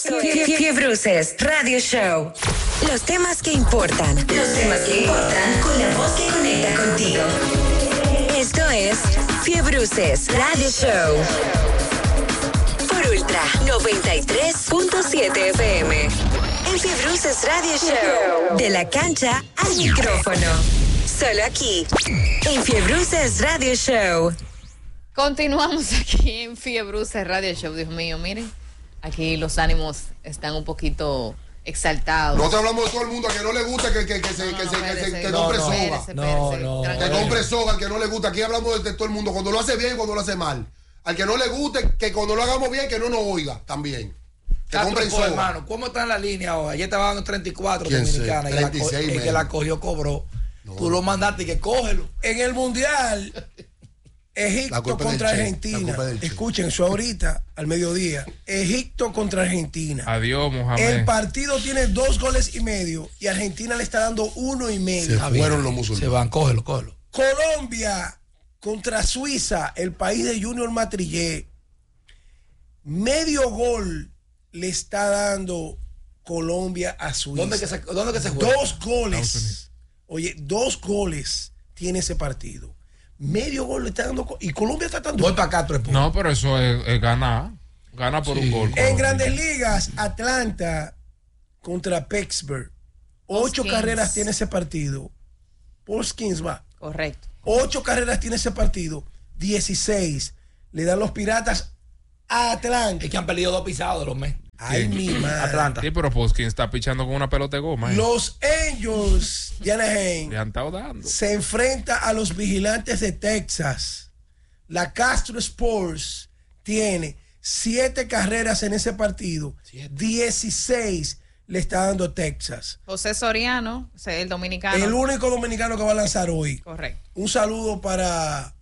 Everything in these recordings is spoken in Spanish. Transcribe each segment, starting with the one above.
Fiebruces Radio Show. Los temas que importan. Los temas que importan con la voz que conecta contigo. Esto es Fiebruces Radio Show. Por Ultra 93.7 FM. En Fiebruces Radio Show. De la cancha al micrófono. Solo aquí. En Fiebruces Radio Show. Continuamos aquí en Fiebruces Radio Show. Dios mío, miren. Aquí los ánimos están un poquito exaltados. Nosotros hablamos de todo el mundo, a que no le gusta que compre soga. Que compre soga, al que no le gusta. Aquí hablamos de todo el mundo, cuando lo hace bien y cuando lo hace mal. Al que no le guste, que cuando lo hagamos bien, que no nos oiga también. Que compren soga. Hermano, ¿cómo está en la línea hoy? Ayer estaba dando 34 dominicana. 36, el que la cogió cobró. No. Tú lo mandaste y que cógelo. En el Mundial, Egipto contra Argentina. Escuchen eso ahorita, al mediodía. Egipto contra Argentina. Adiós, Mohamed. El partido tiene 2 goles y medio y Argentina le está dando 1.5. Se fueron los musulmanes. Se van, cógelo. Colombia contra Suiza, el país de Junior Matrillé. Medio gol le está dando Colombia a Suiza. ¿Dónde que se juega? 2 goles. Oye, 2 goles tiene ese partido. Medio gol le está dando. Y Colombia está dando. Voy para acá, 3 puntos. No, pero eso es ganar. Gana por un gol. En Grandes Ligas, Atlanta contra Pittsburgh. 8 carreras tiene ese partido. Paul Skeens va. Correcto. 8 carreras tiene ese partido. 16 le dan los Piratas a Atlanta. Es que han perdido 2 pisados los meses. Ay, mi madre. Atlanta. Sí, pero Poskin está pichando con una pelota de goma. Los Angels de Anaheim le han estado dando. Se enfrenta a los Vigilantes de Texas. La Castro Sports tiene 7 carreras en ese partido. 16 le está dando Texas. José Soriano, el dominicano. El único dominicano que va a lanzar hoy. Correcto. Un saludo para...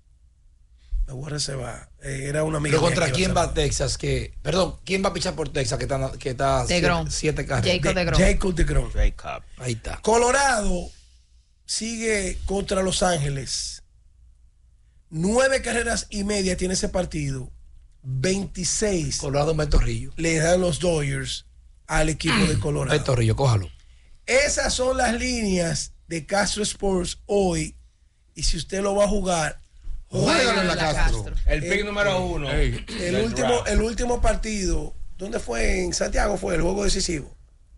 Me voy a reservar. Era una amiga. ¿Pero contra quién va Texas? ¿Quién va a pichar por Texas que está 7 carreras? Jacob deGrom. Ahí está. Colorado sigue contra Los Ángeles. 9 carreras y media tiene ese partido. 26. Colorado Metorrillo. Le dan los Dodgers al equipo de Colorado. Metorrillo, cójalo. Esas son las líneas de Castro Sports hoy. Y si usted lo va a jugar, juegan en la Castro. El pick número 1. El último partido, ¿dónde fue? En Santiago fue el juego decisivo.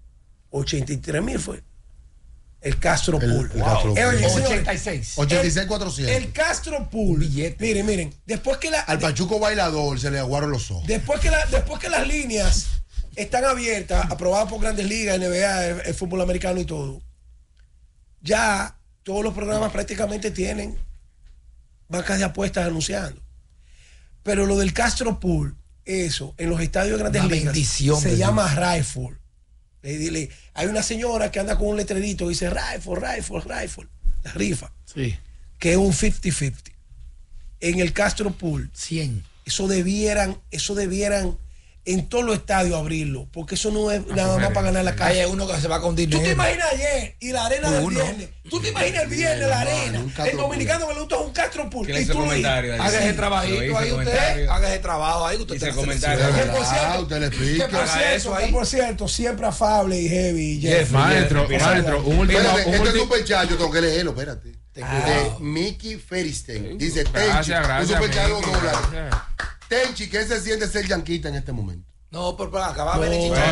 83,000 fue. El Castro Pool. El Castro Pool. 86. 86,400. El Castro Pool. Billete. Miren. Después que al Pachuco Bailador se le aguaron los ojos. Después que las líneas están abiertas, aprobadas por Grandes Ligas, NBA, el fútbol americano y todo, ya todos los programas prácticamente tienen bancas de apuestas anunciando. Pero lo del Pool, eso, en los estadios de Grandes Ligas, se llama Rifle. Hay una señora que anda con un letrerito que dice Rifle, la rifa. Sí. Que es un 50-50. En el Pool, 100. Eso debieran en todos los estadios abrirlo, porque eso no es nada más para ganar la calle. Hay uno que se va con dinero. ¿Tú te imaginas ayer y la arena del viernes? ¿Tú te imaginas el viernes la arena? El dominicano que le gusta un Castro Pool. Y tú hágase trabajito ahí usted. Hágase trabajo ahí. Usted dice comentario. Que por cierto, siempre afable y heavy. Maestro, un último. Este superchat yo tengo que leerlo, espérate. De Mickey Ferristein. Dice Tenchi. Un superchat de $1. Tenchi, ¿qué se siente ser yanquita en este momento? No, por acá va a venir Chicho.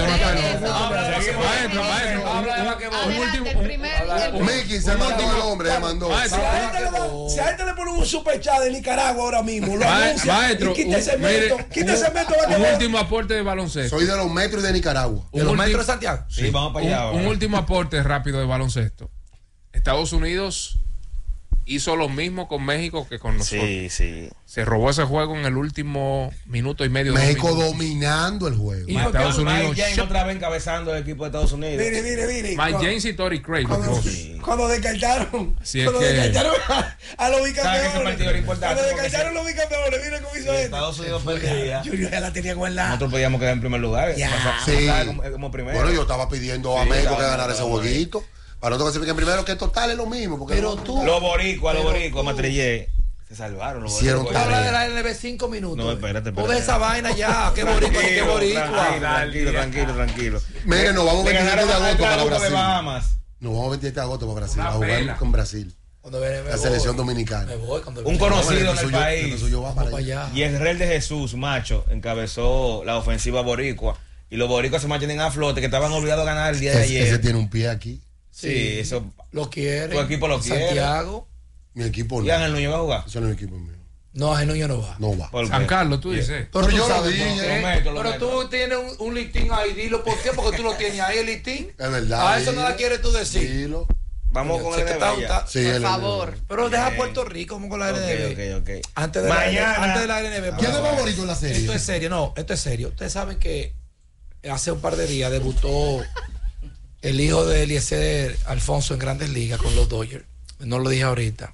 Mickey se mandó el hombre, se mandó. Si a gente le ponen un superchat de Nicaragua ahora mismo, lo anuncia. Maestro, quita ese metro. Un último aporte de baloncesto. Soy de los metros de Nicaragua. ¿De los metros de Santiago? Sí, vamos para allá. Un último aporte rápido de baloncesto. Estados Unidos hizo lo mismo con México que con nosotros. Sí. Se robó ese juego en el último minuto y medio. México dominando el juego. Y Estados Unidos. Mike James otra vez encabezando el equipo de Estados Unidos. Mire. Mike James y Torrey Craig. Cuando descartaron. Descartaron a los bicampeones. Cuando descartaron los bicampeones, mire cómo hizo esto. Estados Unidos perdía. Junior ya la tenía guardada. Nosotros podíamos quedar en primer lugar. Sí. Como primero. Bueno, yo estaba pidiendo a México que ganara ese jueguito. Para nosotros que se fiquen primero, que total es lo mismo. Porque pero tú. Los boricuas, Matrillé. Se salvaron. Hicieron hablar de la LNB 5 minutos. No, espérate. Joder esa vaina ya. Qué boricua, qué boricua. Tranquilo. Miren, nos vamos 27 de agosto para Brasil. Nos vamos 27 de agosto para Brasil. A jugar con Brasil. La selección dominicana. Un conocido en el país. Allá. Y Israel de Jesús, macho, encabezó la ofensiva boricua. Y los boricuas se mantienen a flote, que estaban olvidados de ganar el día de ayer. Ese tiene un pie aquí. Sí, eso. Lo quiere. Tu equipo lo quiere. Santiago. Mi equipo no. ¿Y Ángel Núñez va a jugar? Eso no es el equipo mío. No, Ángel Núñez no va. No va. San Carlos, tú dices. Pero yo tú lo dije. Pero tú tienes un listín ahí, dilo. ¿Por qué? Porque tú lo tienes ahí, el listín. Es verdad. A eso no la quieres tú decir. Dilo. Vamos con el NBA. Sí, por favor. Pero deja Puerto Rico, vamos con la RNB. Ok. Antes de la RNB. ¿Quién es el favorito en la serie? Esto es serio, esto es serio. Ustedes saben que hace un par de días debutó el hijo de Eliezer Alfonso en Grandes Ligas con los Dodgers. No lo dije ahorita.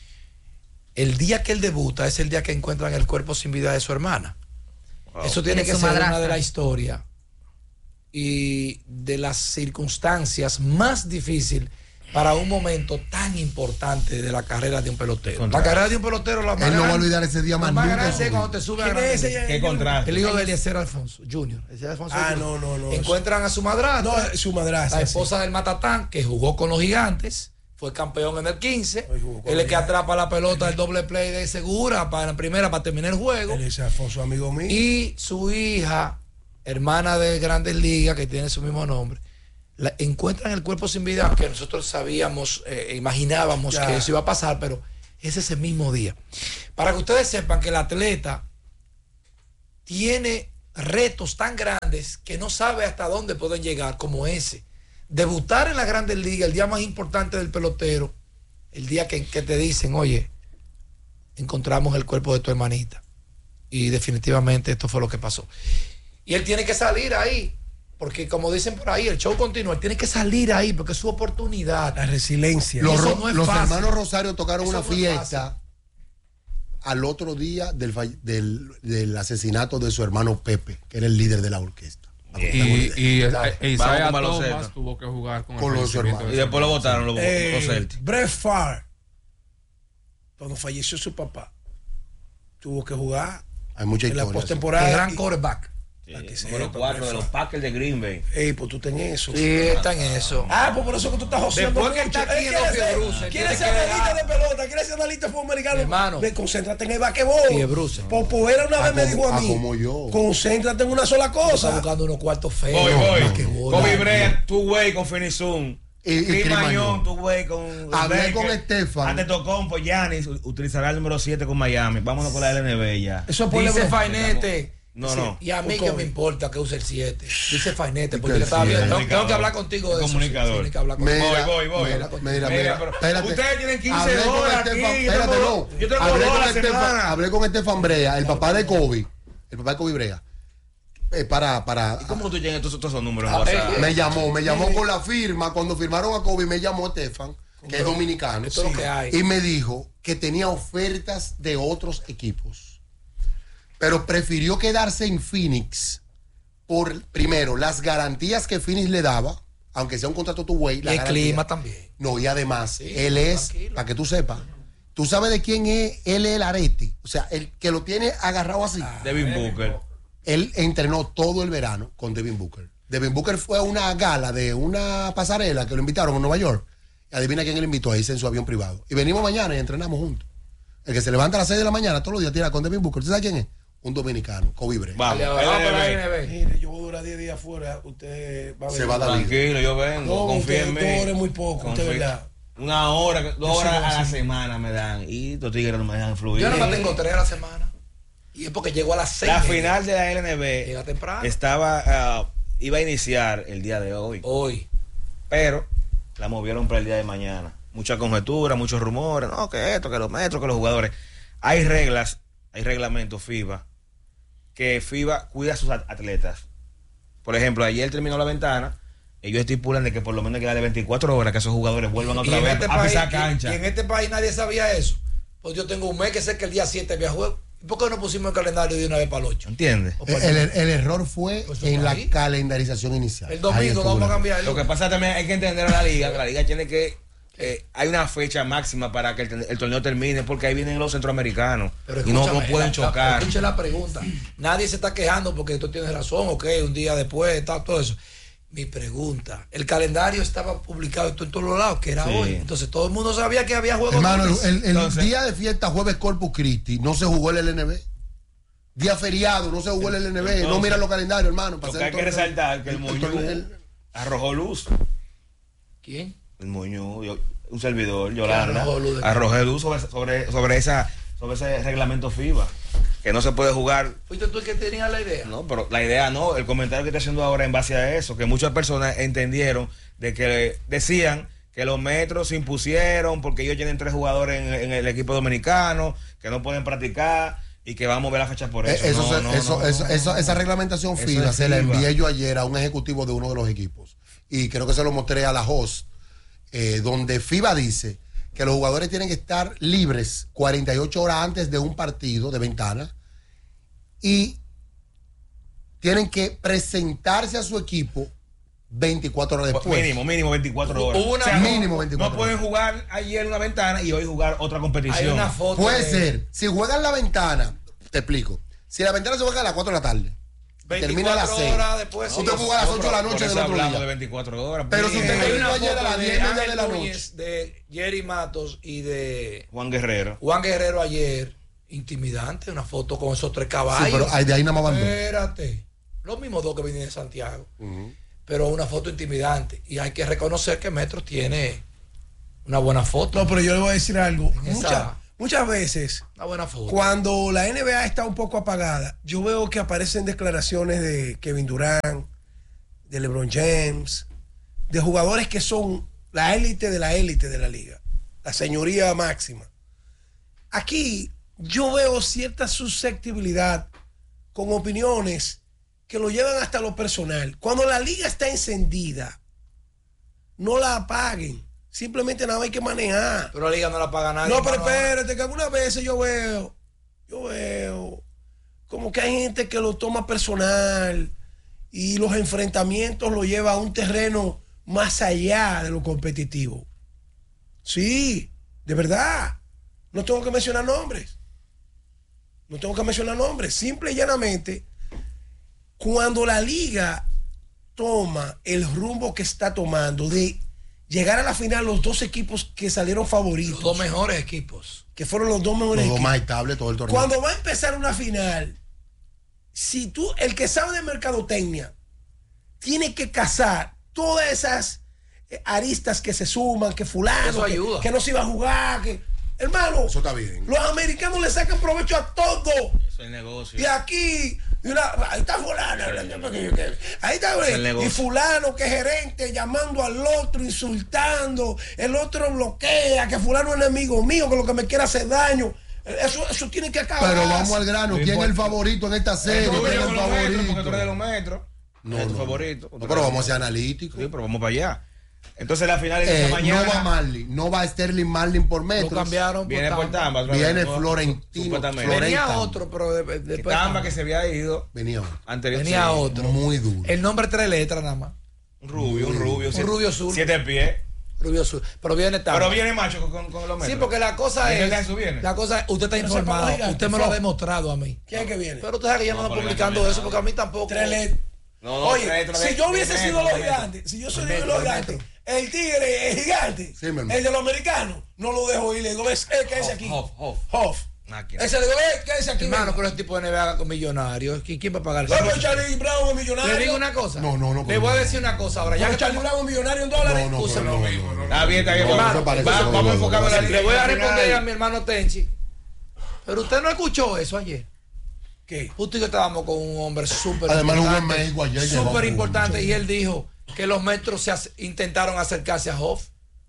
El día que él debuta es el día que encuentran el cuerpo sin vida de su hermana. Wow. Eso tiene que ser una de la historia y de las circunstancias más difíciles para un momento tan importante de la carrera de un pelotero. La carrera de un pelotero, la él no va a olvidar ese día más nunca. Cuando te sube a ¿Qué contraste? El hijo de Eliezer Alfonso Jr. No. Encuentran a su madrastra. No, su madrastra. La esposa del Matatán, que jugó con los Gigantes, fue campeón en el 15. Él es que atrapa la pelota del doble play de Segura para primera para terminar el juego. Eliezer Alfonso, amigo mío. Y su hija, hermana de Grandes Ligas, que tiene su mismo nombre, encuentran el cuerpo sin vida, que nosotros sabíamos, imaginábamos que eso iba a pasar, pero es ese mismo día. Para que ustedes sepan que el atleta tiene retos tan grandes que no sabe hasta dónde pueden llegar, como ese. Debutar en la Grandes Ligas, el día más importante del pelotero, el día que te dicen, oye, encontramos el cuerpo de tu hermanita. Y definitivamente esto fue lo que pasó. Y él tiene que salir ahí. Porque como dicen por ahí, el show continúa, él tiene que salir ahí porque es su oportunidad. La resiliencia. Los hermanos Rosario tocaron una fiesta al otro día del asesinato de su hermano Pepe, que era el líder de la orquesta. Y Isaiah Thomas tuvo que jugar con los hermanos. Y después lo votaron los Celtics. Brett Favre, cuando falleció su papá, tuvo que jugar. Hay mucha historia. En la postemporada. El gran quarterback. Número 4 de los Packers de Green Bay. Pues tú tenés eso. Sí, está en eso. Pues por eso que tú estás joseando. Después que está aquí en los Fiebruces. ¿Quieres ser analista de pelota? ¿Quieres ser analista de fútbol americano? Hermano. Concéntrate en el basquetbol. Fiebruces. Popovera una vez me dijo a mí. Como yo. Concéntrate en una sola cosa. Estás buscando unos cuartos feos. Voy. Kobe Bryant, tú güey con Phoenix Sun. Y Mañón, tú güey con. Hablé con Estefan. Antes tocó por Giannis, utilizará el número 7 con Miami. Vámonos con la LNB ya. Eso es por dice Fainete. No. Y a mí que me importa que use el 7. Dice Fainete, porque yo estaba viendo. Tengo que hablar contigo de eso. Comunicador. Voy. Mira, espérate. Ustedes tienen 15 horas aquí. Yo tengo hablé con Estefan Brea, el papá de Kobe. El papá de Kobe Brea. ¿Y cómo tú tienes todos esos números en WhatsApp? Me llamó con la firma. Cuando firmaron a Kobe, me llamó Estefan, que es dominicano. Esto es lo que hay. Y me dijo que tenía ofertas de otros equipos, pero prefirió quedarse en Phoenix por, primero, las garantías que Phoenix le daba, aunque sea un contrato two-way. Y el clima también. No, y además, él es, tranquilo. Para que tú sepas, tú sabes de quién es, él es el arete, o sea, el que lo tiene agarrado así. Devin Booker. Él entrenó todo el verano con Devin Booker. Devin Booker fue a una gala de una pasarela que lo invitaron en Nueva York. Y adivina quién él invitó a irse en su avión privado. Y venimos mañana y entrenamos juntos. El que se levanta a las 6 de la mañana todos los días tira con Devin Booker. ¿Usted sabe quién es? Un dominicano, Kobe Bryant. Vamos Mire, yo voy a durar 10 días fuera. Usted va a ver. Se va a dar. Tranquilo, yo vengo. Confía en mí. 2 horas muy poco, usted verdad. Una hora, 2 horas a la semana me dan. Y los tigres no me dejan fluir. Yo no me tengo 3 a la semana. Y es porque llegó a las 6. La final de la LNB llega temprano. Iba a iniciar el día de hoy. Pero la movieron para el día de mañana. Mucha conjetura, muchos rumores. No, que esto, que los metros, que los jugadores. Hay reglas, hay reglamentos FIBA, que FIBA cuida a sus atletas. Por ejemplo, ayer terminó la ventana. Ellos estipulan de que por lo menos hay que darle 24 horas que esos jugadores vuelvan otra vez a pisar cancha. Y en este país nadie sabía eso. Pues yo tengo un mes que sé que el día 7 había juego. ¿Y por qué no pusimos el calendario de una vez para el 8? ¿Entiendes? El error fue en la calendarización inicial. El domingo vamos a cambiar. Lo que pasa también hay que entender a la liga, que la liga tiene que hay una fecha máxima para que el torneo termine, porque ahí vienen los centroamericanos y no pueden chocar. Escuche la pregunta. Nadie se está quejando porque tú tienes razón, un día después, está todo eso. Mi pregunta, el calendario estaba publicado en todos los lados, que era hoy. Entonces todo el mundo sabía que había juegos. Hermano, el día de fiesta, jueves Corpus Christi, no se jugó el LNB. Día feriado, no se jugó el LNB. Entonces, no miran los calendarios, hermano. Lo que hay que resaltar que el Muñoz arrojó luz. ¿Quién? El Muñoz, un servidor, Yolanda, arrojó luz sobre ese reglamento FIBA. Que no se puede jugar. ¿Fuiste tú el que tenía la idea? No, pero la idea no. El comentario que estoy haciendo ahora en base a eso, que muchas personas entendieron de que decían que los metros se impusieron porque ellos tienen 3 jugadores en el equipo dominicano, que no pueden practicar y que vamos a mover la fecha por eso. Esa reglamentación FIBA se la envié yo ayer a un ejecutivo de uno de los equipos. Y creo que se lo mostré a la host, donde FIBA dice que los jugadores tienen que estar libres 48 horas antes de un partido de ventana y tienen que presentarse a su equipo 24 horas después. Mínimo 24 horas. Mínimo 24 no pueden jugar ayer una ventana y hoy jugar otra competición. Hay una foto puede ser. Si juegan la ventana, te explico. Si la ventana se juega a las 4 de la tarde, termina a las 6. Después, usted juega a las 8 de la noche del otro día. De 24 horas. Pero si usted hay una terminó ayer a las 10:30 de la noche. De Jerry Matos y de Juan Guerrero ayer, intimidante, una foto con esos 3 caballos. Sí, pero de ahí nada más van 2. Espérate. Los mismos 2 que vienen de Santiago. Pero una foto intimidante. Y hay que reconocer que Metro tiene una buena foto. No, pero yo le voy a decir algo. Muchas veces, una buena foto. Cuando la NBA está un poco apagada, yo veo que aparecen declaraciones de Kevin Durant, de LeBron James, de jugadores que son la élite de la liga, la señoría máxima. Aquí yo veo cierta susceptibilidad con opiniones que lo llevan hasta lo personal. Cuando la liga está encendida, no la apaguen. Simplemente nada hay que manejar. Pero la liga no la paga nadie. No, pero espérate, que algunas veces yo veo como que hay gente que lo toma personal y los enfrentamientos lo lleva a un terreno más allá de lo competitivo. Sí, de verdad. No tengo que mencionar nombres. Simple y llanamente, cuando la liga toma el rumbo que está tomando de llegar a la final los 2 equipos que salieron favoritos. Los 2 mejores equipos. Que fueron los 2 mejores equipos. Los 2 más estables todo el torneo. Cuando va a empezar una final, si tú, el que sabe de mercadotecnia, tiene que cazar todas esas aristas que se suman, que fulano, que no se iba a jugar, que... Hermano, eso está bien. Los americanos le sacan provecho a todo. Eso es negocio. Y aquí... ahí está fulano, ahí está, y fulano que es gerente llamando al otro, insultando, el otro bloquea, que fulano es enemigo mío, que lo que me quiere hacer daño. Eso tiene que acabar. Pero vamos al grano, ¿quién es el favorito en esta serie? ¿Quién es el favorito? Porque tú eres de los metros. No, es tu favorito. No, pero vamos a ser analíticos. Sí, pero vamos para allá. Entonces la final es mañana. No va Marlin, no va Sterling Marlin por metros. Lo cambiaron. Viene por Tamba. Viene Florentino. Venía otro, pero después Tamba que se había ido. Venía otro. Muy duro. El nombre 3 letras nada más. Un rubio. Un rubio azul. 7 pies. Rubio azul. Pero viene Tamba. Pero viene macho con los metros. Sí, porque la cosa es. Usted está informado. Usted me lo ha demostrado a mí. ¿Quién es que viene? Pero usted sabe que yo no ando publicando eso porque a mí tampoco. 3 letras. Oye, si yo hubiese sido los gigantes, si yo soy de los gigantes, el tigre, el gigante, el de los americanos, no lo dejo ir. Le digo, ¿ves? ¿Qué dice aquí? Hoff. Ese le digo, ¿qué dice aquí? Hermano, pero ese tipo de NBA con millonarios, ¿quién va a pagar eso? Pero Charlie Brown es millonario. Le digo una cosa. No. Le voy a decir una cosa ahora. Ya Charlie Brown es millonario en dólares. No. Está bien. Vamos a enfocarnos en la. Le voy a responder a mi hermano Tenchi. Pero usted no escuchó eso ayer. ¿Qué? Justo y yo estábamos con un hombre súper Además, jugó en México ayer. Súper importante. Y él dijo que los metros intentaron acercarse a Hoff.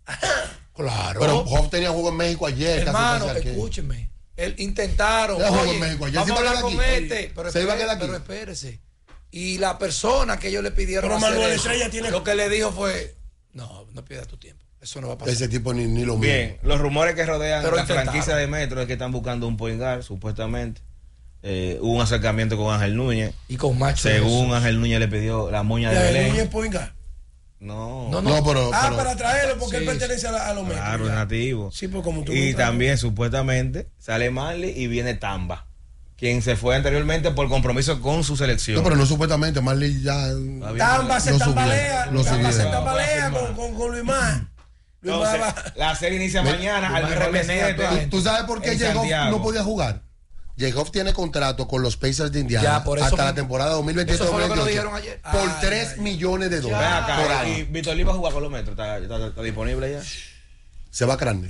Claro. Pero Hoff tenía juego en México ayer. Hermano, escúcheme. Él intentaron. Oye, en México ayer. Vamos a hablar con este. Se iba a quedar aquí. Pero espérese. Y la persona que ellos le pidieron pero hacer Manuel eso, Estrella tiene... lo que le dijo fue: no pierdas tu tiempo. Eso no va a pasar. Ese tipo ni lo mismo. Bien, los rumores que rodean la franquicia de Metro es que están buscando un point guard, supuestamente. Hubo un acercamiento con Ángel Núñez. Y con Macho. Según Ángel Núñez le pidió la moña de Belén. Núñez point guard. No, pero para traerlo porque él pertenece a los Metros. Claro, es nativo. Sí, pues como tú. Y también supuestamente sale Marley y viene Tamba, quien se fue anteriormente por compromiso con su selección. No, pero no supuestamente, Marley ya. Tamba se tambalea con Luis Mar. Entonces, la serie inicia mañana al RP7. ¿Tú sabes por qué J-Hoff no podía jugar? J-Hoff tiene contrato con los Pacers de Indiana hasta la temporada 2027-2028 por $3 millones. Por año. Y Víctor Lee va a jugar con los Metros. ¿Está disponible ya? Se va grande.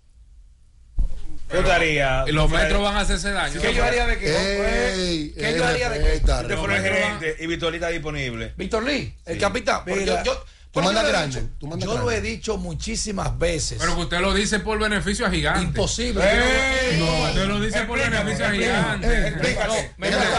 ¿Qué haría? Y los Metros van a hacerse daño. ¿Qué yo haría de qué? ¿Qué yo haría de qué? Usted fuera el gerente y Víctor Lee está disponible. Víctor Lee, el capitán. Tú mandas grande. Yo lo he dicho muchísimas veces. Pero que usted lo dice por beneficio a Gigante. Imposible. No, usted lo dice por beneficio a Gigante. Explícate.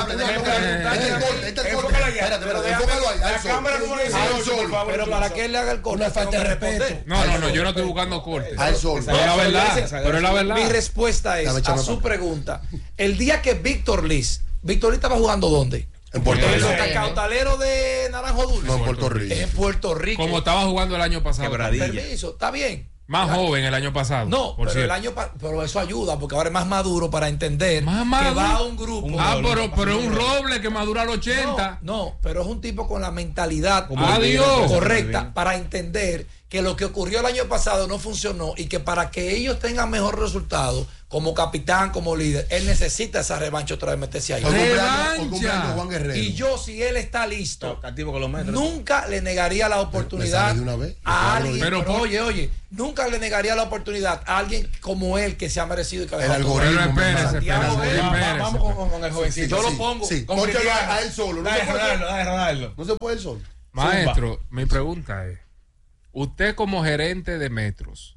Pero para que él le haga el corte, falta de respeto. No, yo no estoy buscando corte. Al sol. Pero es la verdad. Pero es la verdad. Mi respuesta es a su pregunta. El día que Víctor Lee estaba jugando ¿dónde? En Puerto Rico. El cautalero de Naranjo Dulce. No, en Puerto Rico. En Puerto Rico. Como estaba jugando el año pasado. Permiso, está bien. Más joven el año pasado. No, pero eso ayuda porque ahora es más maduro para entender que va a un grupo. Pero es un roble que madura al 80. No, pero es un tipo con la mentalidad correcta para entender que lo que ocurrió el año pasado no funcionó y que para que ellos tengan mejor resultado como capitán, como líder, él necesita esa revancha otra vez meterse ahí. ¡Revancha! Juan Guerrero. Y yo, si él está listo, con los Metros, nunca le negaría la oportunidad a alguien. Pero oye, nunca le negaría la oportunidad a alguien como él que se ha merecido y que ha dejado. Vamos con el jovencito. Yo lo pongo. Póntelo a él solo. Rodarlo. No se puede él solo. Maestro, mi pregunta es: usted como gerente de Metros,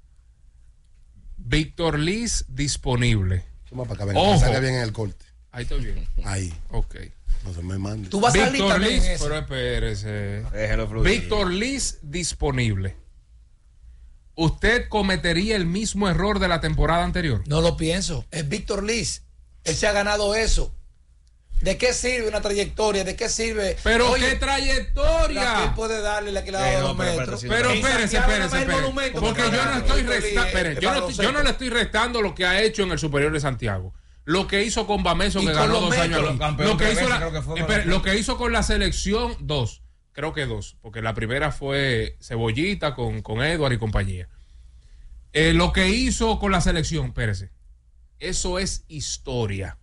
Víctor Lee disponible. Ojo. Salga bien en el corte. Ahí estoy bien. Ahí. Ok. No se me mande. Tú vas a salir también en eso. Pero espérese. Déjelo fluir. Víctor Lee disponible. ¿Usted cometería el mismo error de la temporada anterior? No lo pienso. Es Víctor Lee. Él se ha ganado eso. ¿De qué sirve una trayectoria? ¿De qué sirve? Pero qué trayectoria. La que él puede darle la que le ha dado los Metros. Pero espérese. Porque yo no estoy restando. Yo no le estoy restando lo que ha hecho en el Superior de Santiago. Lo que hizo con Bameso, que ganó 2 años aquí. Lo que hizo con la selección, 2. Creo que 2. Porque la primera fue Cebollita con Edward y compañía. Lo que hizo con la selección, espérese. Eso es historia.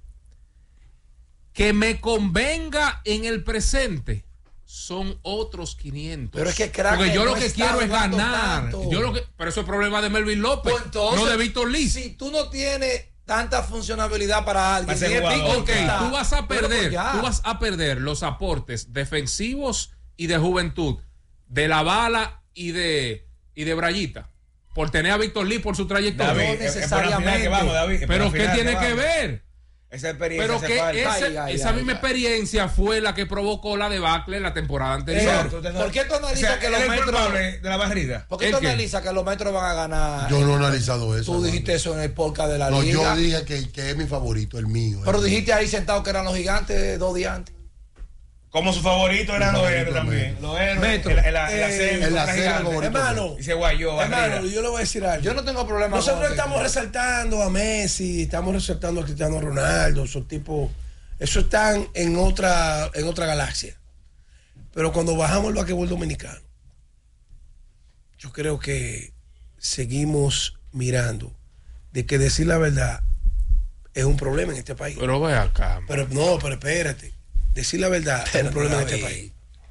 Que me convenga en el presente son otros 500. Pero es que porque yo lo que quiero es ganar. Pero eso es problema de Melvin López, pues entonces, no de Víctor Lee. Si tú no tienes tanta funcionabilidad para alguien, tú vas a perder los aportes defensivos y de juventud de la Bala y de Brayita por tener a Víctor Lee por su trayectoria. David, no necesariamente. Pero ¿qué tiene que ver? Esa experiencia. Pero que esa misma experiencia fue la que provocó la debacle en la temporada anterior. ¿Por qué tú analizas que los Metros de la barrida? ¿Por qué tú analizas que los Metros van a ganar? Yo no he analizado eso. Tú dijiste eso en el podcast de la liga. Yo dije que es mi favorito, el mío. Pero dijiste ahí sentado que eran los Gigantes 2 días antes. Como su favorito eran los héroes también. Los héroes. En la serie. Hermano. Y se guayó. Hermano, yo le voy a decir algo. Yo no tengo problema. Nosotros estamos resaltando a Messi, estamos resaltando a Cristiano Ronaldo, esos tipos. Eso están en otra galaxia. Pero cuando bajamos el basquetbol dominicano, yo creo que seguimos mirando de que decir la verdad es un problema en este país. Pero ve acá. Pero espérate. Decir la verdad es un problema en este país.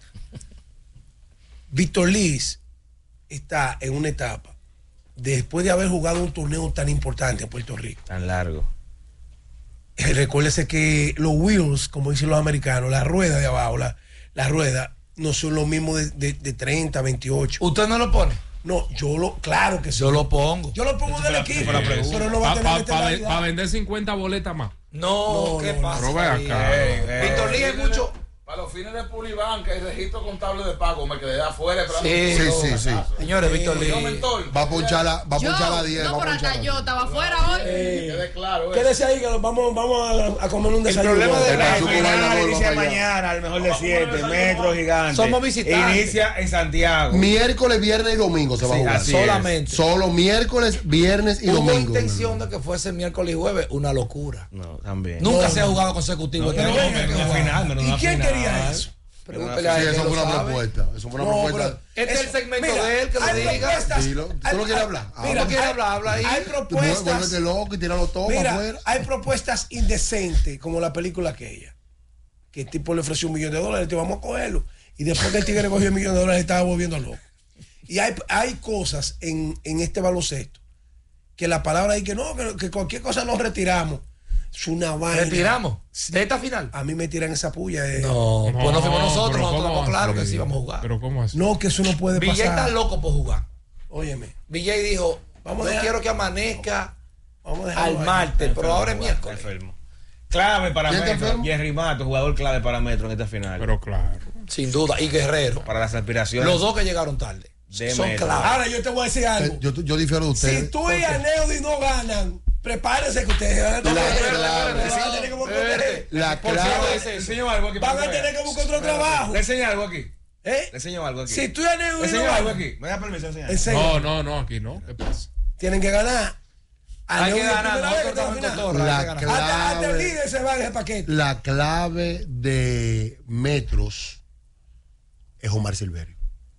Víctor Lee está en una etapa después de haber jugado un torneo tan importante en Puerto Rico. Tan largo. Recuérdese que los wheels, como dicen los americanos, la rueda de abajo, la rueda, no son los mismos de 30, 28. ¿Usted no lo pone? No, claro que sí. Yo lo pongo. Yo lo pongo del equipo, pero no va a tener para vender 50 boletas más. No, ¿qué pasa? Pero ve acá. Víctor Lee es mucho. A los fines de Pulibanca y registro contable de pago me quedé afuera esperando. Sí. Señores, Víctor Lee va a punchar la 10. No, por acá yo estaba afuera hoy. Quede claro. Quédese ahí que vamos a comer un desayuno. El problema de inicia mañana, al mejor de 7, Metro Gigante. Somos visitantes. Inicia en Santiago. Miércoles, viernes y domingo se va a jugar. Solamente. Solo miércoles, viernes y domingo. Hubo intención de que fuese miércoles y jueves, una locura. No, también. Nunca se ha jugado consecutivo. ¿Y quién quería eso? Pregúntele a él. Eso fue una propuesta. Eso fue una propuesta. Este es el segmento de él que lo diga. ¿Tú no quieres hablar? Mira, quiere hablar, habla ahí. Hay propuestas. Vuélvete loco y tíralo todo para afuera. Hay propuestas indecentes, como la película aquella. Que el tipo le ofreció $1 millón, el tipo, vamos a cogerlo. Y después que el tigre cogió $1 millón, estaba volviendo loco. Y hay cosas en este baloncesto que la palabra dice que no, que cualquier cosa nos retiramos. Es una vaina. ¿Retiramos? ¿De esta final? A mí me tiran esa puya. No, pues no fuimos nosotros estamos claros que sí íbamos a jugar. Pero ¿cómo así? No, que eso no puede pasar. Villay está loco por jugar. Óyeme. Villay dijo, Vamos a no dejar- quiero que amanezca Vamos a dejarlo al ahí. martes, pero ahora es miércoles. Enfermo. Clave para ¿Quién está Metro. enfermo? Jerry Mato, jugador clave para Metro en esta final. Pero claro. Sin duda. Y Guerrero. Para las aspiraciones. Los dos que llegaron tarde. De Son Metro. claves. Ahora yo te voy a decir algo. Yo difiero de ustedes. Si tú y Aneudi no ganan, prepárense que ustedes van a tener que buscar La Por clave. cierto, le enseño algo aquí. van a tener que buscar otro trabajo. Le enseño algo aquí. ¿Eh? Le enseño algo aquí. Si tú y Le Aneudi no enseño algo ganan, aquí. ¿Me da permiso de enseñar? enseña. No, aquí no. ¿Qué pasa? Tienen que ganar. Hay que Aneudi es ganar. primera vez que Nosotros está en estamos final. con Torra, hay que La ganar. Hasta el líder se va de ese paquete. La clave de Metros es Omar Silverio.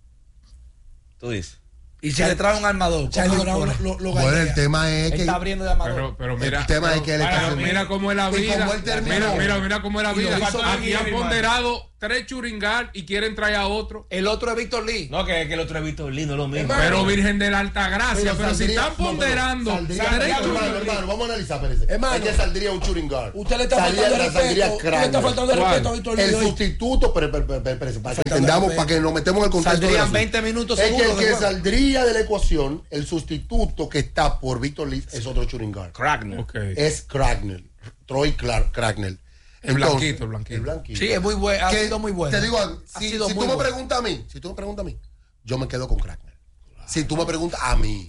Tú dices. Y si le trae un armador. Charlie ¿cómo lo Brown pone? lo Bueno, el gallea. tema es Él que. está abriendo de armador. Pero mira. El tema es que él está Pero haciendo- mira cómo es la Y vida. como él terminó. Mira cómo es la Y lo vida. hizo Aquí bien, han hermano. ponderado 3 Churingal y quieren traer a otro. El otro es Víctor Lee. No, que el otro es Víctor Lindo, es lo mismo. Pero Virgen de la Alta Gracia. Pero si saldría- están ponderando saldría- 3 hermano, Churingal. vamos a analizar, Pérez. Hermano, Es que saldría un shooting guard. Usted le está faltando de respeto. Saldría Usted le está Craig. faltando de ¿Cuál? respeto a Víctor El Lee. sustituto, pero, para que entendamos, para que nos metemos en el contexto. Saldrían del asunto. 20 minutos Es que seguros el de que juego. saldría de la ecuación, el sustituto que está por Víctor Lee es otro shooting guard. Crackner. Ok. Es Cracknell. Troy Cracknell. El blanquito, el blanquito. El blanquito. Sí, es muy bueno. Ha Que sido muy bueno. Te digo, Ha si sido tú muy me bueno. preguntas a mí, yo me quedo con Cracknell. Si tú me preguntas a mí,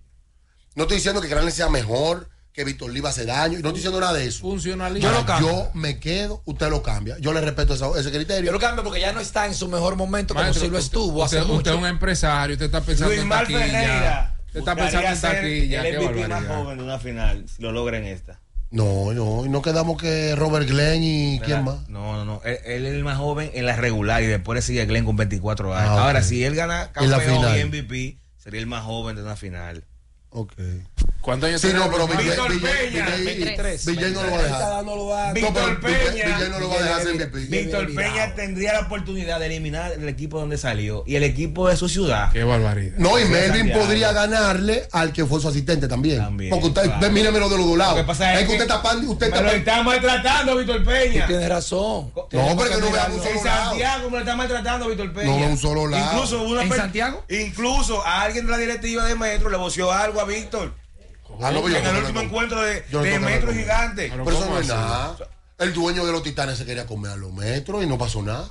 no estoy diciendo que Cracknell sea mejor, que Víctor Lee va a hacer daño, y no estoy diciendo nada de eso. Funcionalidad. Yo lo cambio. Yo me quedo, usted lo cambia. Yo le respeto ese criterio. Yo lo cambio porque ya no está en su mejor momento como Maestro, si lo estuvo hace usted mucho. es un empresario, usted está pensando Luis en Mar taquilla. Ferreira. Usted está pensando en buscaría ser taquilla. El Qué MVP más barbaridad. joven de una final, si lo logra en esta. No, y no quedamos que Robert Glenn y quién más. No. Él es el más joven en la regular y después le sigue Glenn con 24 años. Ah, Ahora, ok. si él gana En la campeón final. y MVP, sería el más joven de una final. Ok. ¿Cuántos años Sí, tiene no, pero Román? Víctor Peña. Villay no lo va a Está dejar. dando los datos. Víctor Peña. Villay no lo va a dejar ser MVP. Víctor Peña tendría la oportunidad de eliminar el equipo donde salió y el equipo de su ciudad. Qué barbaridad. No, y Sí, Melvin Santiago. podría ganarle al que fue su asistente también. También, Porque usted, claro. míremelo de los dos lados. Lo que pasa es que usted está me lo está maltratando, Víctor Peña. Tienes razón. No, pero que no veamos un En solo lado. Santiago me lo está maltratando Víctor Peña. No veo un solo lado. Incluso ¿En Santiago? Incluso a alguien de la directiva de Metro le voció algo a Víctor. Ah, no, pero yo En el no, último no. encuentro de Yo no toco Metro la Gigante. Pero Pero eso ¿cómo no es así? nada. El dueño de los Titanes se quería comer a los Metros y no pasó nada.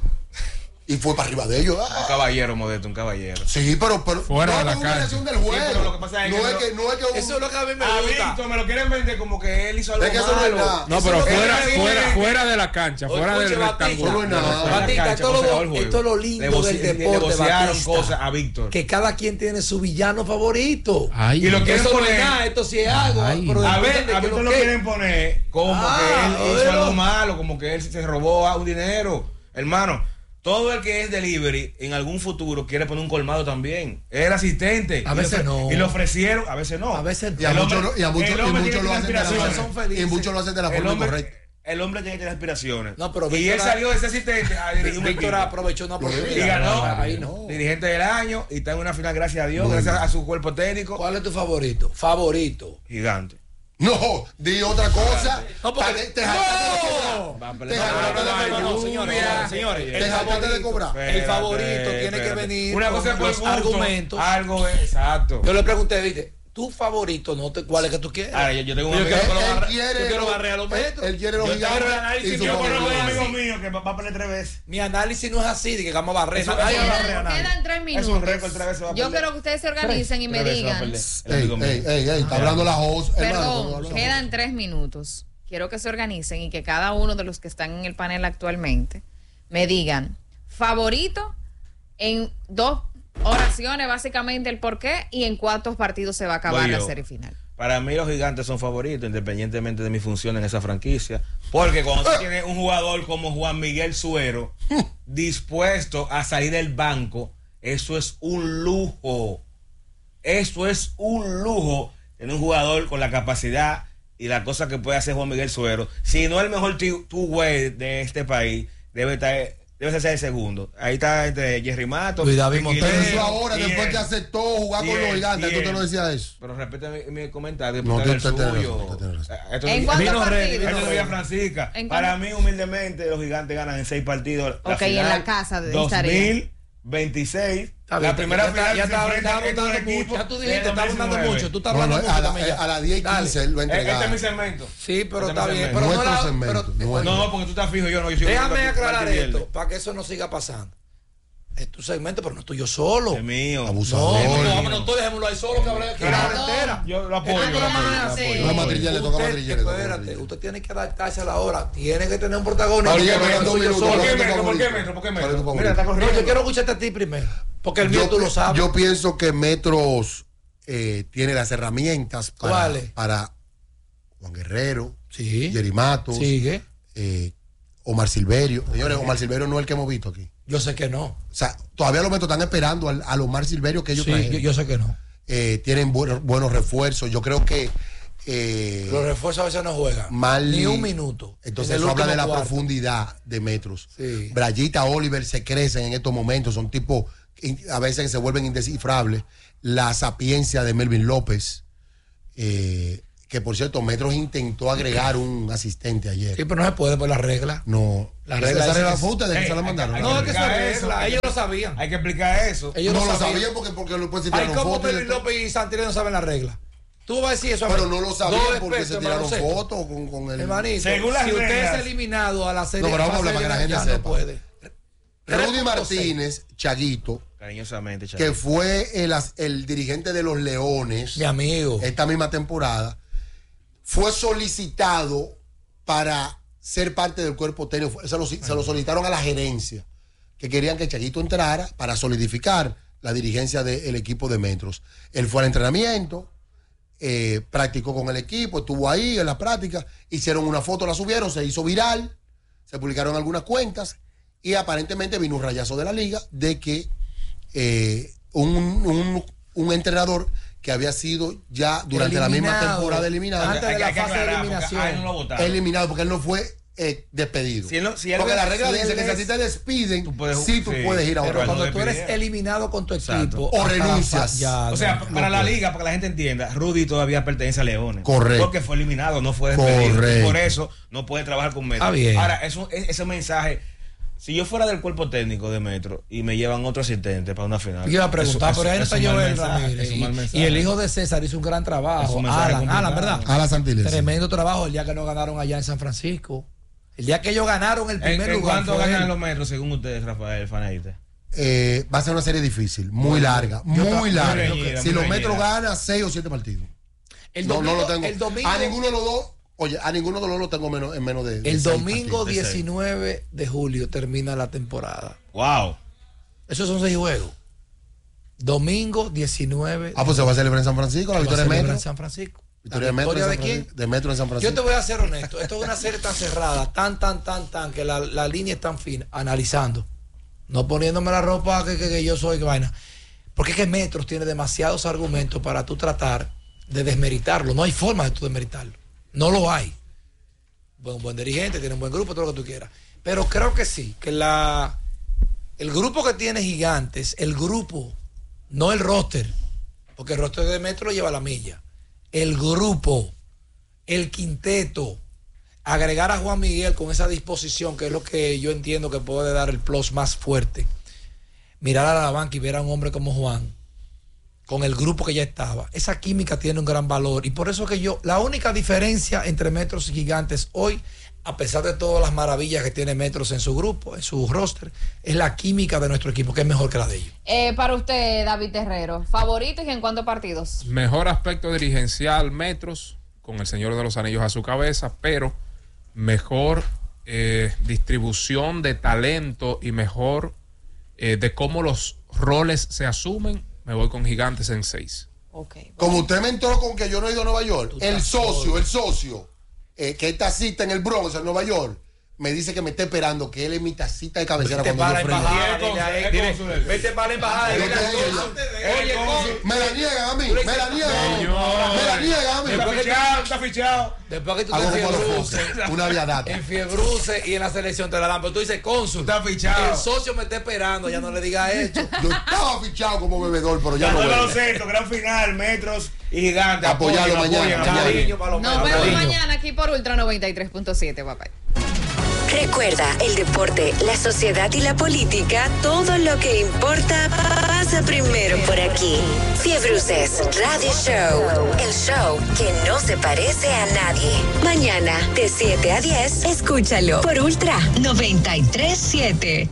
Y fue para arriba de ellos. Un Ah. caballero, Modesto, un caballero. Sí, pero Fuera de la es una cancha. reacción del juego. Sí, pero lo que pasa es no que es no- que no es que Eso es lo que a mí me A gusta. Víctor me lo quieren vender como que él hizo algo Es que eso no es malo. nada. No, Eso pero es lo que fuera, él fuera, dice. fuera de la cancha, fuera del Escuche, Batista. Eso no es rectángulo. nada. Batista, esto es lo- juego. esto es lo lindo del deporte, Le vocearon Batista. cosas a Víctor. Que cada quien tiene su villano favorito. Ay, Y lo que Eso no es poner- nada, esto sí es algo. Ay. pero A después ver, de a que Víctor lo que- quieren poner como Ah, que él hizo oílo. algo malo, como que él se robó un dinero. Hermano, todo el que es delivery en algún futuro quiere poner un colmado también. Es el asistente. A veces no. Y le ofrecieron, a veces no. A veces Y a El muchos hombre- lo- y a muchos- el y hombre muchos tiene lo hacen de la aspiraciones. forma- son felices. y muchos lo hacen de la El forma hombre, incorrecta. el hombre tiene que tener aspiraciones. No, pero y Víctor él salió de ese asistente a dirigir un Víctor equipo. aprovechó una oportunidad. Y ganó. Ahí no. Dirigente del año y está en una final, gracias a Dios, Muy gracias bien. a su cuerpo técnico. ¿Cuál es tu favorito? Favorito. Gigante. No, di otra cosa. No, porque- Te jactaste de cobrar. Va a Te perder. jactaste de cobrar. no, señores. Te jactaste de cobrar. El favorito tiene que Espérate. venir Una con cosa es por los gusto, argumentos. Algo, exacto. Yo le pregunté, viste, tu favorito, no te cuál es que tú quieres. Yo tengo un amigo que quiero barrer a los metros. Él quiere los gigantes. Yo conozco un amigo mío que va a perder 3 veces. Mi análisis no es así, de que vamos a barrer. Quedan 3 minutos. Es un récord, 3 veces va a perder. Yo quiero que ustedes se organicen y me digan. Está hablando la host. Perdón, quedan 3 minutos. Quiero que se organicen y que cada uno de los que están en el panel actualmente me digan favorito en 2 oraciones, básicamente el por qué y en cuántos partidos se va a acabar la serie final. Para mí los gigantes son favoritos, independientemente de mi función en esa franquicia, porque cuando tú tienes un jugador como Juan Miguel Suero dispuesto a salir del banco, eso es un lujo. Eso es un lujo, tener un jugador con la capacidad y la cosa que puede hacer Juan Miguel Suero. Si no el mejor two-way de este país, debe ser el segundo. Ahí está entre Jerry Matos y David Montero. Pero eso ahora, después que aceptó jugar con los gigantes, tú te lo decías eso. Pero repite mi comentario. No, el suyo. ¿En cuántos partidos? Francisca. Para mí, humildemente, los gigantes ganan en 6 partidos. Ok, en la casa de 2026. La primera final ya tú dijiste, está abundando mucho. Tú estás hablando mucho. A las 10 y 15 lo entrega. Este es mi segmento. Sí, pero está bien. No, porque tú estás fijo, yo no. Déjame aclarar esto, para que eso no siga pasando. Es tu segmento, pero no es tuyo solo. Es mío. Abusador. No, dejémoslo ahí solo, que hablé aquí la hora entera. Yo lo apoyo. No, Madrillé, le toca a Madrillé. Espérate, usted tiene que adaptarse a la hora. Tiene que tener un protagonista. ¿Por qué Metro? Mira, está corriendo. Yo quiero escucharte a ti primero. Porque el mío tú lo sabes. Yo pienso que Metros tiene las herramientas para Juan Guerrero, Jerry Matos, Omar Silverio. Señores, Omar Silverio no es el que hemos visto aquí. Yo sé que no. O sea, todavía los Metros están esperando al Omar Silverio que ellos trajeron. Yo sé que no. Tienen buenos refuerzos. Yo creo que los refuerzos a veces no juegan ni un minuto. Entonces eso habla de la profundidad de Metros. Brayita, Oliver se crecen en estos momentos. Son tipos a veces se vuelven indescifrables. La sapiencia de Melvin López, que por cierto Metros intentó agregar un asistente ayer. Sí, pero no se puede por la regla. No, la regla fue ustedes que se la mandaron. No, es que esa regla, ellos lo sabían. Hay que explicar eso. Ellos no lo sabían porque después se tiraron fotos. ¿Cómo Melvin López y Santilli no saben la regla? Tú vas a decir eso. Pero no lo sabían porque se tiraron fotos con el... Hermanito, según las reglas, usted es eliminado a la serie, no, pero vamos a hablar para que la gente sepa. No puede. Rudy Martínez, Chaguito, cariñosamente, que fue el dirigente de los Leones, mi amigo, esta misma temporada, fue solicitado para ser parte del cuerpo técnico. Se lo solicitaron a la gerencia, que querían que Chaguito entrara para solidificar la dirigencia del equipo de Metros. Él fue al entrenamiento, practicó con el equipo, estuvo ahí en la práctica, hicieron una foto, la subieron, se hizo viral, se publicaron algunas cuentas. Y aparentemente vino un rayazo de la liga de que un entrenador que había sido ya durante la misma temporada eliminado. Antes de la fase de eliminación. Eliminado porque él no fue despedido. Porque la regla dice que si a ti te despiden, tú puedes ir a otro. Pero cuando tú eres eliminado con tu equipo o renuncias. O sea, para la liga, para que la gente entienda, Rudy todavía pertenece a Leones. Correcto. Porque fue eliminado, no fue despedido. Correcto. Por eso no puede trabajar con Metro. Ahora, ese mensaje. Si yo fuera del cuerpo técnico de Metro y me llevan otro asistente para una final. Yo iba a preguntar, pero ahí está Joel Ramírez. Y el hijo de César hizo un gran trabajo. Alan, ¿verdad? Alan Santilli. Tremendo trabajo el día que no ganaron allá en San Francisco. El día que ellos ganaron el primer lugar. ¿Cuánto ganan los Metros según ustedes, Rafael Fanaite? Va a ser una serie difícil, muy larga. Si los Metros ganan 6 o 7 partidos. No lo tengo. A ninguno de los dos. Oye, a ninguno de los lo tengo en menos de... El domingo 19 de julio termina la temporada. ¡Wow! Esos son 6 juegos. Domingo 19. Pues se va a celebrar en San Francisco, la victoria de Metro. En San Francisco. ¿Victoria de Metro? ¿De quién? De Metro en San Francisco. Yo te voy a ser honesto. Esto es una serie tan cerrada, tan, que la línea es tan fina. Analizando. No poniéndome la ropa que yo soy, que vaina. Porque es que Metro tiene demasiados argumentos para tú tratar de desmeritarlo. No hay forma de tú desmeritarlo. No lo hay. Un buen dirigente, tiene un buen grupo, todo lo que tú quieras. Pero creo que sí, que el grupo que tiene Gigantes, el grupo, no el roster, porque el roster de Metro lo lleva a la milla. El grupo, el quinteto, agregar a Juan Miguel con esa disposición, que es lo que yo entiendo que puede dar el plus más fuerte. Mirar a la banca y ver a un hombre como Juan, con el grupo que ya estaba, esa química tiene un gran valor. Y por eso que la única diferencia entre Metros y Gigantes hoy, a pesar de todas las maravillas que tiene Metros en su grupo, en su roster, es la química de nuestro equipo, que es mejor que la de ellos. Para usted, David Terrero, ¿favoritos y en cuántos partidos? Mejor aspecto dirigencial, Metros, con el Señor de los Anillos a su cabeza, pero mejor distribución de talento y mejor de cómo los roles se asumen, me voy con Gigantes en 6. Okay, bueno. Como usted me entró con que yo no he ido a Nueva York, el socio, que es tacita en el Bronx, en Nueva York, me dice que me está esperando, que él es mi tacita de cabecera cuando yo freno. Vete para la embajada. Oye, me la niegan a mí. Me la niegan a mí. Está fichado. Después que tú te Fiebruce, una viadata. En Fiebruce y en la selección te la dan, pero tú dices, cónsul, está fichado. El socio me está esperando, ya no le diga hecho. Yo estaba fichado como bebedor, pero ya no. Gran final, Metros y Gigantes. Apoyarlo mañana. Nos vemos mañana aquí por Ultra 93.7, papá. Recuerda, el deporte, la sociedad y la política, todo lo que importa pasa primero por aquí. Fiebruces Radio Show, el show que no se parece a nadie. Mañana, de 7 a 10, escúchalo por Ultra 93.7.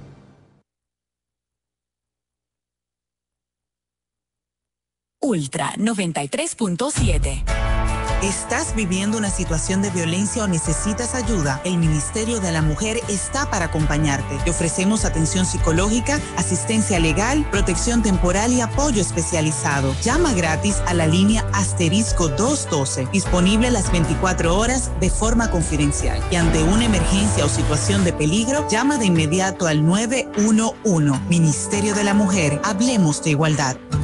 Ultra 93.7. ¿Estás viviendo una situación de violencia o necesitas ayuda? El Ministerio de la Mujer está para acompañarte. Te ofrecemos atención psicológica, asistencia legal, protección temporal y apoyo especializado. Llama gratis a la línea *212, disponible las 24 horas de forma confidencial. Y ante una emergencia o situación de peligro, llama de inmediato al 911. Ministerio de la Mujer, hablemos de igualdad.